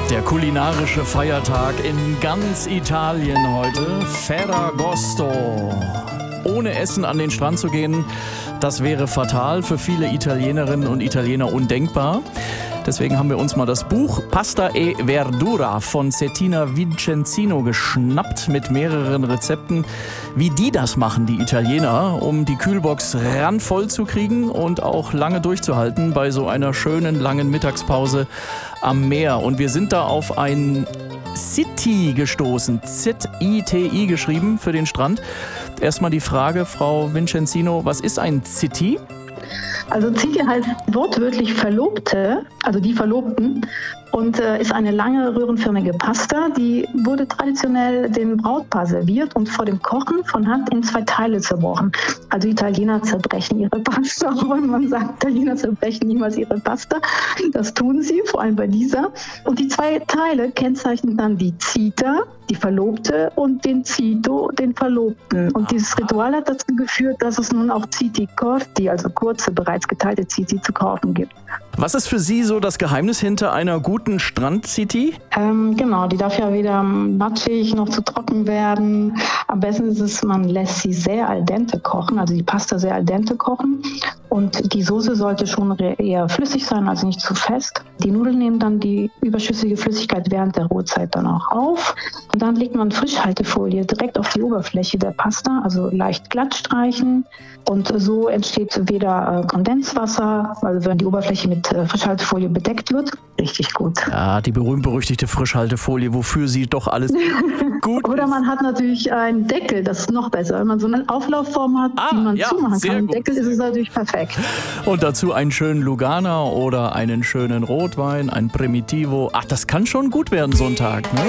Der kulinarische Feiertag in ganz Italien heute, Ferragosto. Ohne Essen an den Strand zu gehen, das wäre fatal, für viele Italienerinnen und Italiener undenkbar. Deswegen haben wir uns mal das Buch Pasta e Verdura von Cettina Vincenzino geschnappt mit mehreren Rezepten, wie die das machen, die Italiener, um die Kühlbox randvoll zu kriegen und auch lange durchzuhalten bei so einer schönen langen Mittagspause am Meer. Und wir sind da auf ein Ziti gestoßen, Z-I-T-I geschrieben für den Strand. Erstmal die Frage, Frau Vincenzino, was ist ein Ziti? Also Ziti heißt wortwörtlich Verlobte, also die Verlobten, und ist eine lange röhrenförmige Pasta, die wurde traditionell dem Brautpaar serviert und vor dem Kochen von Hand in 2 Teile zerbrochen. Also Italiener zerbrechen ihre Pasta, auch wenn man sagt, Italiener zerbrechen niemals ihre Pasta. Das tun sie, vor allem bei dieser. Und die 2 Teile kennzeichnen dann die Zita, die Verlobte, und den Zito, den Verlobten. Und dieses Ritual hat dazu geführt, dass es nun auch Ziti corti, also kurze, bereits geteilte Ziti zu kaufen gibt. Was ist für Sie so das Geheimnis hinter einer guten Strand-Ziti? Genau, die darf ja weder matschig noch zu trocken werden. Am besten ist es, man lässt sie sehr al dente kochen, also die Pasta sehr al dente kochen. Und die Soße sollte schon eher flüssig sein, also nicht zu fest. Die Nudeln nehmen dann die überschüssige Flüssigkeit während der Ruhezeit dann auch auf. Und dann legt man Frischhaltefolie direkt auf die Oberfläche der Pasta, also leicht glatt streichen. Und so entsteht weder Kondenswasser, also wenn die Oberfläche mit Frischhaltefolie bedeckt wird, richtig gut. Ja, die berühmt-berüchtigte Frischhaltefolie, wofür sie doch alles gut Oder man hat natürlich einen Deckel, das ist noch besser. Wenn man so eine Auflaufform hat, die man zumachen kann, mit Deckel ist es natürlich perfekt. Und dazu einen schönen Lugana oder einen schönen Rotwein, ein Primitivo. Ach, das kann schon gut werden so ein Tag, ne?